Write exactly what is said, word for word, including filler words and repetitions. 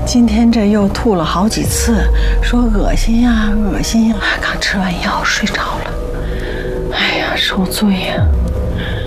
今天这又吐了好几次，说恶心呀，恶心呀。刚吃完药睡着了，哎呀，受罪呀。